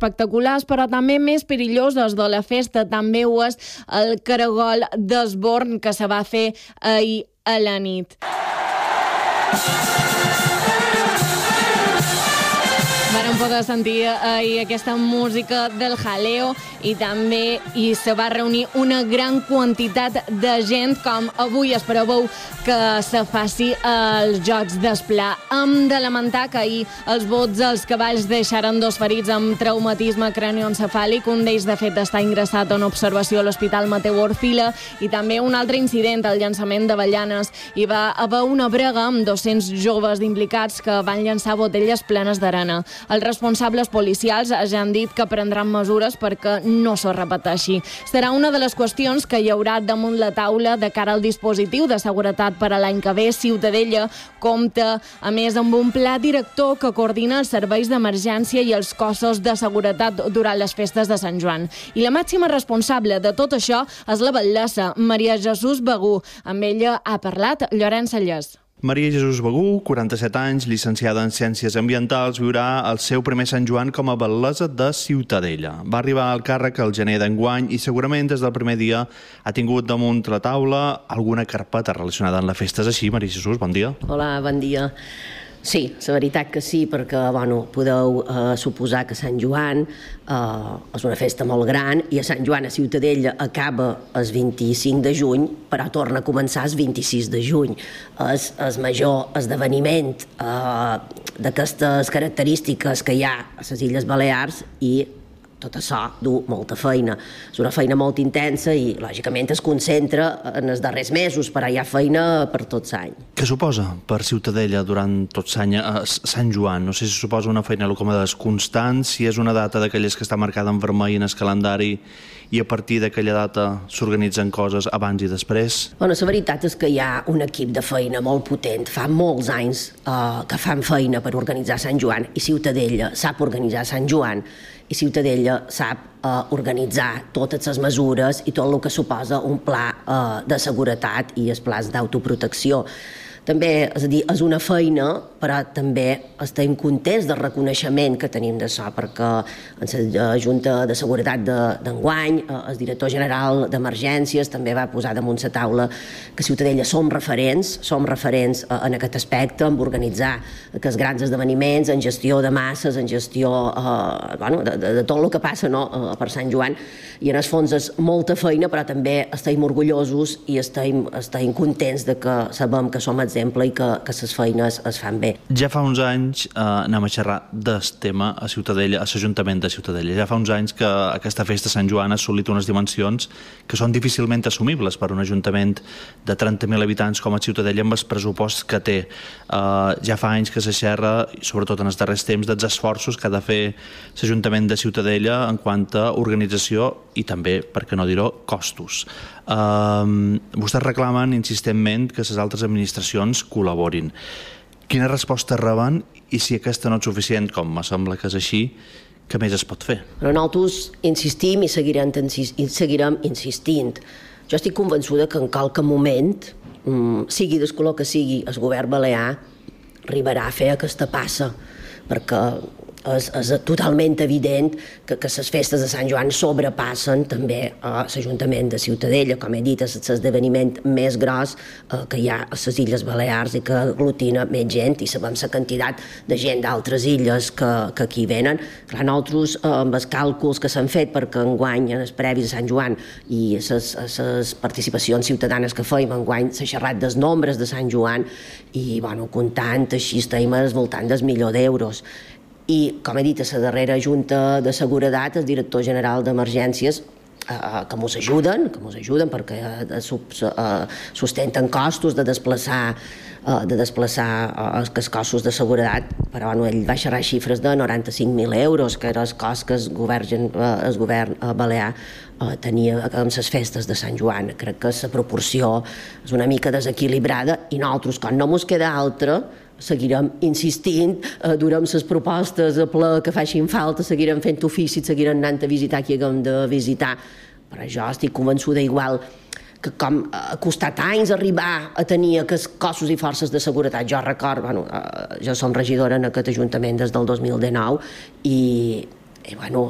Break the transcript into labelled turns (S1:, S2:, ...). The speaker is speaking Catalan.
S1: espectaculars, però també més perilloses de la festa. També ho és el caragol d'Esborn, que se va fer ahir a la nit. Vàrem poder sentir ahir aquesta música del jaleo i també se va reunir una gran quantitat de gent, com avui esperàveu que se faci als Jocs d'Esplà. Hem de lamentar que ahir els bots dels cavalls deixaren 2 ferits amb traumatisme cranioencefàlic. Un d'ells, de fet, està ingressat en observació a l'Hospital Mateu Orfila, i també un altre incident, el llançament d'avellanes. Hi va haver una brega amb 200 joves implicats que van llançar botelles plenes d'arena. Els responsables policials ja han dit que prendran mesures perquè no s'ho repeteixi. Serà una de les qüestions que hi haurà damunt la taula de cara al dispositiu de seguretat per a l'any que ve. Ciutadella compta, a més, amb un pla director que coordina els serveis d'emergència i els cossos de seguretat durant les festes de Sant Joan. I la màxima responsable de tot això és la batllessa, Maria Jesús Begú. Amb ella ha parlat Llorenç Sallés.
S2: Maria Jesús Begú, 47 anys, llicenciada en Ciències Ambientals, viurà el seu primer Sant Joan com a batllessa de Ciutadella. Va arribar al càrrec al gener d'enguany i segurament des del primer dia ha tingut damunt la taula alguna carpeta relacionada amb la festa. És així, Maria Jesús? Bon dia.
S3: Hola, bon dia. Sí, la veritat que sí, perquè podeu suposar que Sant Joan és una festa molt gran i a Sant Joan a Ciutadella acaba el 25 de juny, però torna a començar el 26 de juny. És el major esdeveniment d'aquestes característiques que hi ha a les Illes Balears i tot això du molta feina. És una feina molt intensa i, lògicament, es concentra en els darrers mesos, però hi ha feina per tot l'any.
S2: Què suposa per Ciutadella durant tot l'any Sant Joan? No sé si suposa una feina locomades constant, si és una data d'aquelles que està marcada en vermell en el calendari i a partir d'aquella data s'organitzen coses abans i després?
S3: La veritat és que hi ha un equip de feina molt potent. Fa molts anys que fan feina per organitzar Sant Joan i Ciutadella sap organitzar Sant Joan i Ciutadella sap organitzar totes les mesures i tot el que suposa un pla de seguretat i els plans d'autoprotecció. També, és a dir, és una feina, però també estem contents del reconeixement que tenim d'això, perquè en la Junta de Seguretat d'enguany, el director general d'Emergències també va posar damunt la taula que Ciutadella som referents en aquest aspecte, en organitzar aquests grans esdeveniments, en gestió de masses, en gestió de tot el que passa per Sant Joan, i en el fons és molta feina, però també estem orgullosos i estem contents de que sabem que som exemple i que les feines es fan bé.
S2: Ja fa uns anys anem a xerrar del tema a Ciutadella, a l'Ajuntament de Ciutadella. Ja fa uns anys que aquesta festa Sant Joan ha assolit unes dimensions que són difícilment assumibles per un ajuntament de 30.000 habitants com a Ciutadella amb els pressuposts que té. Ja fa anys que se xerra, sobretot en els darrers temps, dels esforços que ha de fer l'Ajuntament de Ciutadella en quant a organització i també, per què no dir-ho, costos. Vostès reclamen insistentment que les altres administracions col·laborin. Quina resposta reben i si aquesta no és suficient, com me sembla que és així, què més es pot fer?
S3: Però nosaltres insistim i seguirem insistint. Jo estic convençuda que en qualque moment, sigui del color que sigui, el govern balear arribarà a fer aquesta passa, perquè és totalment evident que les festes de Sant Joan sobrepassen també a l'Ajuntament de Ciutadella. Com he dit, és l'esdeveniment més gros que hi ha a les Illes Balears i que aglutina més gent, i sabem la quantitat de gent d'altres illes que aquí venen. Clar, nosaltres, amb els càlculs que s'han fet, perquè enguany, en els previs de Sant Joan i les participacions ciutadanes que fèiem, enguany s'ha xerrat dels nombres de Sant Joan i, comptant així, estem al voltant del milió d'euros. I, com he dit, a la darrera Junta de Seguretat, el director general d'Emergències, que mos ajuden perquè sustenten costos de desplaçar els cossos de seguretat, però ell va xerrar xifres de 95.000 euros, que era el cost que el govern balear tenia amb les festes de Sant Joan. Crec que la proporció és una mica desequilibrada i nosaltres, quan no mos queda altra, seguirem insistint, durem les propostes a ple que facin falta, seguirem fent oficis, seguirem anant a visitar qui haguem de visitar. Però jo estic convençuda igual que com ha costat anys arribar a tenir aquests cossos i forces de seguretat. Jo recordo, jo som regidora en aquest Ajuntament des del 2019 i